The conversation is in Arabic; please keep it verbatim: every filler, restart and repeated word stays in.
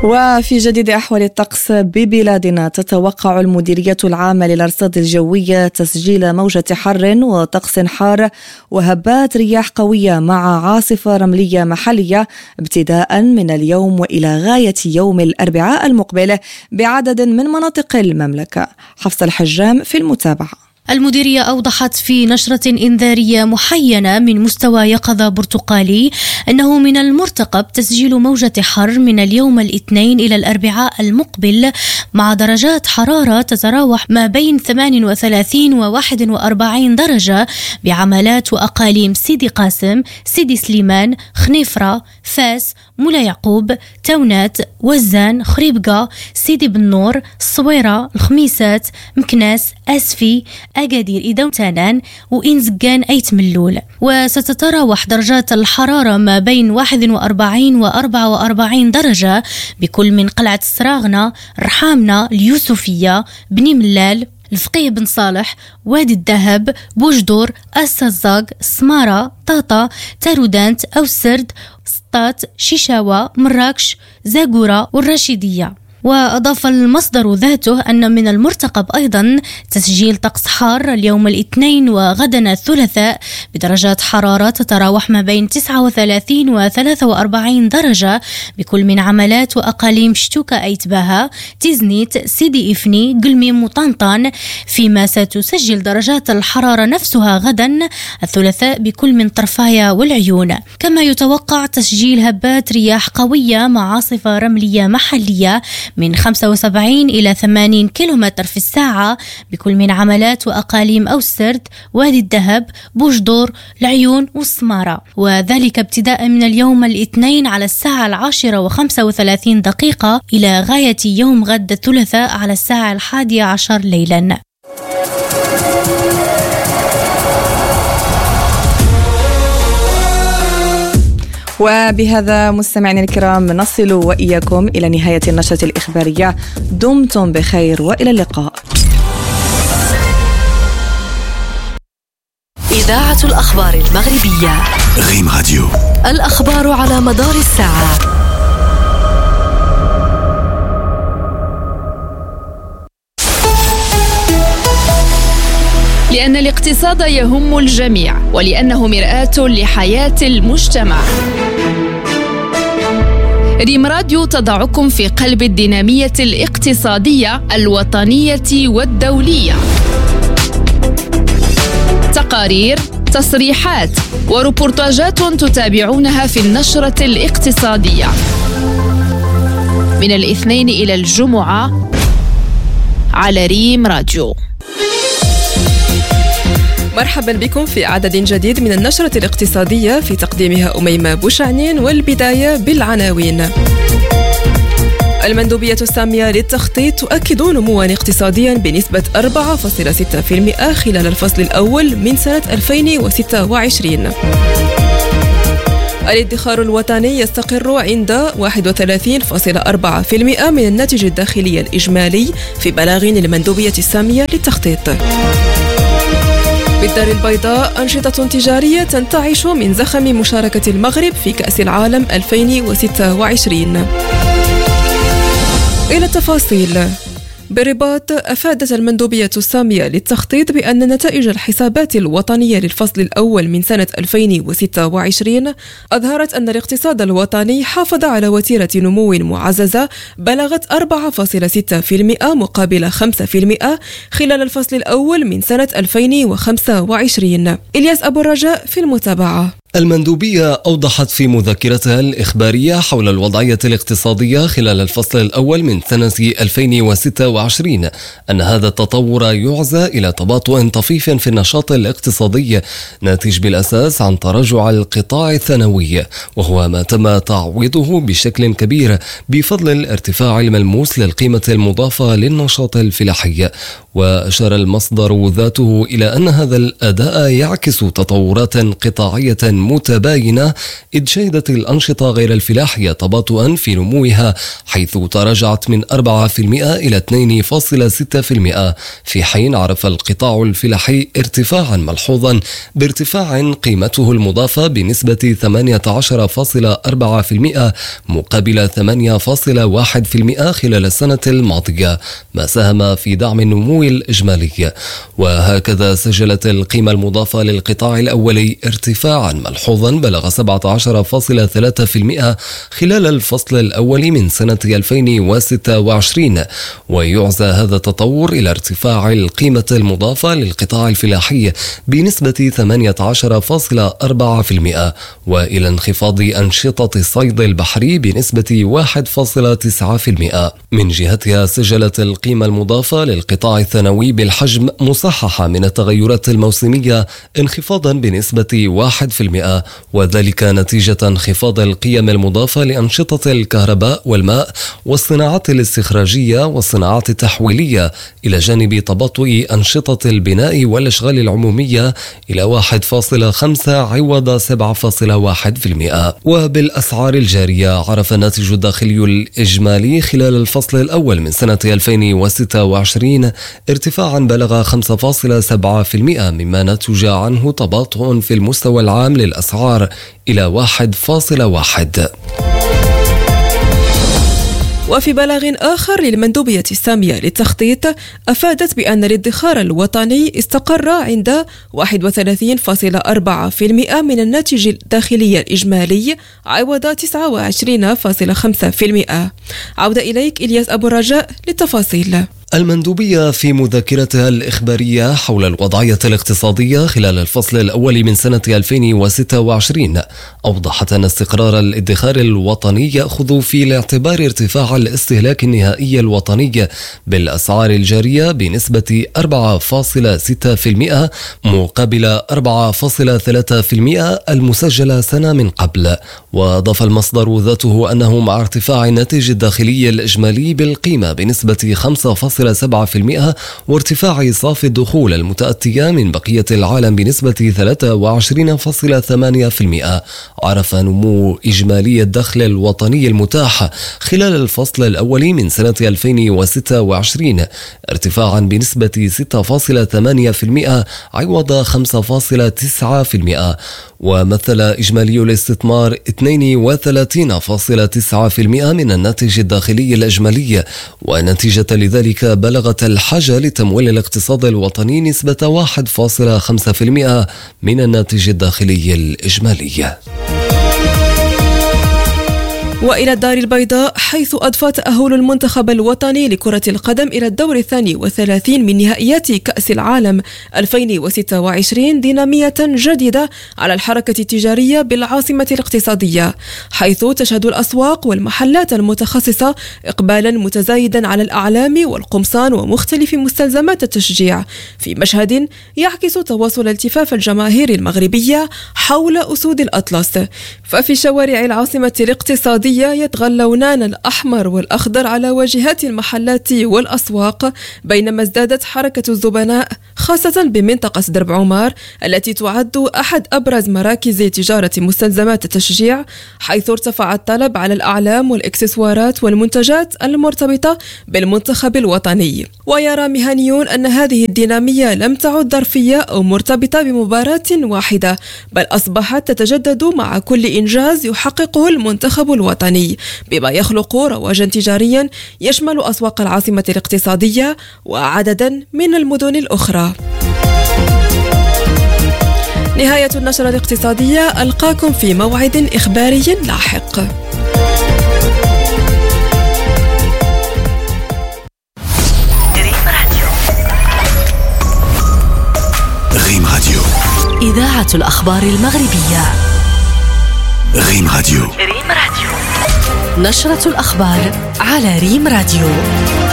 وفي جديد أحوال الطقس ببلادنا، تتوقع المديرية العامة للأرصاد الجوية تسجيل موجة حر وطقس حار وهبات رياح قوية مع عاصفة رملية محلية ابتداء من اليوم وإلى غاية يوم الأربعاء المقبل بعدد من مناطق المملكة. حفص الحجام في المتابعة. المديرية أوضحت في نشرة إنذارية محينة من مستوى يقظة برتقالي أنه من المرتقب تسجيل موجة حر من اليوم الاثنين إلى الأربعاء المقبل مع درجات حرارة تتراوح ما بين ثمانية وثلاثين وواحد وأربعين درجة بعملات وأقاليم سيدي قاسم، سيدي سليمان، خنيفرة، فاس، مولا يعقوب، تونات، وزان، خريبقة، سيدي بنور، الصويرة، الخميسات، مكناس، أسفي، أكادير، إداو تانان، وإنزقان أيت ملول. وستتراوح درجات الحرارة ما بين واحد وأربعين وأربعة وأربعين درجة بكل من قلعة السراغنة، رحامنة، اليوسفية، بني ملال، الفقيه بن صالح، وادي الذهب، بوجدور، السزاق، سمارة، طاطا، تارودانت أو سرد، سطات، شيشاوة، مراكش، زاقورة والرشيدية. وأضاف المصدر ذاته أن من المرتقب أيضا تسجيل طقس حار اليوم الاثنين وغدا الثلاثاء بدرجات حرارة تتراوح ما بين تسعة وثلاثين وثلاثة وأربعين درجة بكل من عملات وأقاليم شتوكا أيتباها، تيزنيت، سيدي إفني، قلميم وطنطان، فيما ستسجل درجات الحرارة نفسها غدا الثلاثاء بكل من طرفايا والعيون. كما يتوقع تسجيل هبات رياح قوية مع عاصفة رملية محلية من خمسة وسبعين إلى ثمانين كيلومتر في الساعة بكل من عملات وأقاليم أو السرد، وادي الذهب، بوجدور، العيون والسمارة، وذلك ابتداء من اليوم الاثنين على الساعة العاشرة وخمسة وثلاثين دقيقة إلى غاية يوم غد الثلاثاء على الساعة الحادية عشر ليلا. وبهذا مستمعينا الكرام نصل وإياكم إلى نهاية النشرة الإخبارية. دمتم بخير وإلى اللقاء. إذاعة الأخبار المغربية غيم راديو، الأخبار على مدار الساعة. لأن الاقتصاد يهم الجميع ولأنه مرآة لحياة المجتمع. ريم راديو تضعكم في قلب الدينامية الاقتصادية الوطنية والدولية. تقارير، تصريحات وريبورتاجات تتابعونها في النشرة الاقتصادية من الاثنين إلى الجمعة على ريم راديو. مرحبا بكم في عدد جديد من النشرة الاقتصادية في تقديمها أميمة بوشعنين، والبداية بالعناوين. المندوبية السامية للتخطيط تؤكد نمواً اقتصادياً بنسبة أربعة فاصلة ستة بالمئة خلال الفصل الأول من سنة ألفين وستة وعشرين. الادخار الوطني يستقر عند واحد وثلاثين فاصلة أربعة بالمئة من الناتج الداخلي الإجمالي في بلاغين المندوبية السامية للتخطيط. بالدار البيضاء أنشطة تجارية تنتعش من زخم مشاركة المغرب في كأس العالم ألفين وستة وعشرين. إلى التفاصيل. بالرباط أفادت المندوبية السامية للتخطيط بأن نتائج الحسابات الوطنية للفصل الأول من سنة ألفين وستة وعشرين أظهرت أن الاقتصاد الوطني حافظ على وتيرة نمو معززة بلغت أربعة فاصلة ستة بالمئة مقابل خمسة بالمئة خلال الفصل الأول من سنة ألفين وخمسة وعشرين. إلياس أبو الرجاء في المتابعة. المندوبية أوضحت في مذكرتها الإخبارية حول الوضعية الاقتصادية خلال الفصل الأول من سنة ألفين وستة وعشرين أن هذا التطور يعزى إلى تباطؤ طفيف في النشاط الاقتصادي ناتج بالأساس عن تراجع القطاع الثانوي، وهو ما تم تعويضه بشكل كبير بفضل الارتفاع الملموس للقيمة المضافة للنشاط الفلاحي. وأشار المصدر ذاته إلى أن هذا الأداء يعكس تطورات قطاعية متباينة، إذ شهدت الأنشطة غير الفلاحية تباطؤا في نموها، حيث تراجعت من أربعة بالمئة إلى اثنين فاصلة ستة بالمئة، في حين عرف القطاع الفلاحي ارتفاعا ملحوظا بارتفاع قيمته المضافة بنسبة ثمانية عشر فاصلة أربعة بالمئة مقابل ثمانية فاصلة واحد بالمئة خلال السنة الماضية، ما ساهم في دعم النمو الإجمالي. وهكذا سجلت القيمة المضافة للقطاع الأولي ارتفاعا ملحوظا بلغ سبعة عشر فاصلة ثلاثة بالمئة خلال الفصل الأول من سنة ألفين وستة وعشرين، ويعزى هذا التطور إلى ارتفاع القيمة المضافة للقطاع الفلاحي بنسبة ثمانية عشر فاصلة أربعة بالمئة، وإلى انخفاض أنشطة الصيد البحري بنسبة واحد فاصلة تسعة بالمئة. من جهتها سجلت القيمة المضافة للقطاع الثانوي بالحجم مصححة من التغيرات الموسمية انخفاضا بنسبة واحد بالمئة، وذلك نتيجة انخفاض القيم المضافة لأنشطة الكهرباء والماء والصناعات الاستخراجية والصناعات التحويلية، إلى جانب تباطؤ أنشطة البناء والأشغال العمومية إلى واحد فاصلة خمسة عوض سبعة فاصلة واحد بالمئة. وبالأسعار الجارية عرف الناتج الداخلي الإجمالي خلال الفصل الأول من سنة ألفين وستة وعشرين ارتفاعا بلغ خمسة فاصلة سبعة بالمئة، مما نتج عنه تباطؤ في المستوى العام للأسعار إلى واحد فاصلة واحد. وفي بلاغ آخر للمندوبية السامية للتخطيط أفادت بأن الادخار الوطني استقر عند واحد وثلاثين فاصلة أربعة بالمئة من الناتج الداخلي الإجمالي عوض تسعة وعشرين فاصلة خمسة بالمئة. عودة إليك إلياس أبو رجاء للتفاصيل. المندوبية في مذكرتها الإخبارية حول الوضعية الاقتصادية خلال الفصل الأول من سنة ألفين وستة وعشرين أوضحت أن استقرار الادخار الوطني يأخذ في الاعتبار ارتفاع الاستهلاك النهائي الوطني بالأسعار الجارية بنسبة أربعة فاصلة ستة بالمئة مقابل أربعة فاصلة ثلاثة بالمئة المسجلة سنة من قبل. وأضاف المصدر ذاته أنه مع ارتفاع الناتج الداخلي الإجمالي بالقيمة بنسبة خمسة فاصلة سبعة بالمئة وارتفاع صافي الدخول المتأتية من بقية العالم بنسبة ثلاثة وعشرين فاصلة ثمانية بالمئة، عرف نمو إجمالي الدخل الوطني المتاح خلال الفصل الأول من سنة ألفين وستة وعشرين ارتفاعا بنسبة ستة فاصلة ثمانية بالمئة عوض خمسة فاصلة تسعة بالمئة. ومثل إجمالي الاستثمار اثنين وثلاثين فاصلة تسعة بالمئة من الناتج الداخلي الإجمالي، ونتيجة لذلك بلغت الحاجة لتمويل الاقتصاد الوطني نسبة واحد فاصلة خمسة بالمئة من الناتج الداخلي الإجمالي. وإلى الدار البيضاء، حيث أضفى تأهل المنتخب الوطني لكرة القدم إلى الدور الثاني والثلاثين من نهائيات كأس العالم ألفين وستة وعشرين دينامية جديدة على الحركة التجارية بالعاصمة الاقتصادية، حيث تشهد الأسواق والمحلات المتخصصة إقبالا متزايدا على الأعلام والقمصان ومختلف مستلزمات التشجيع، في مشهد يعكس تواصل التفاف الجماهير المغربية حول أسود الأطلس. ففي شوارع العاصمة الاقتصادية يتغلونان الأحمر والأخضر على واجهات المحلات والأسواق، بينما ازدادت حركة الزبناء خاصة بمنطقة درب عمار التي تعد أحد أبرز مراكز تجارة مستلزمات التشجيع، حيث ارتفع الطلب على الأعلام والإكسسوارات والمنتجات المرتبطة بالمنتخب الوطني. ويرى مهنيون أن هذه الدينامية لم تعد ظرفية أو مرتبطة بمباراة واحدة، بل أصبحت تتجدد مع كل إنجاز يحققه المنتخب الوطني، بما يخلق رواجا تجاريا يشمل أسواق العاصمة الاقتصادية وعددا من المدن الأخرى. نهاية النشرة الاقتصادية، ألقاكم في موعد إخباري لاحق. ريم راديو، إذاعة الأخبار المغربية. ريم راديو. ريم راديو. نشرة الأخبار على ريم راديو.